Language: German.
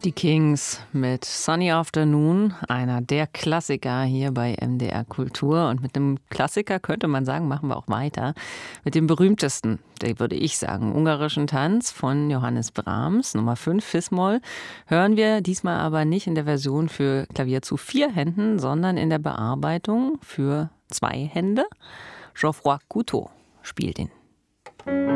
Die Kings mit Sunny Afternoon, einer der Klassiker hier bei MDR Kultur. Und mit einem Klassiker könnte man sagen, machen wir auch weiter. Mit dem berühmtesten, der würde ich sagen, ungarischen Tanz von Johannes Brahms, Nummer 5, Fis-Moll, hören wir diesmal aber nicht in der Version für Klavier zu 4 Händen, sondern in der Bearbeitung für 2 Hände. Geoffroy Cousteau spielt ihn.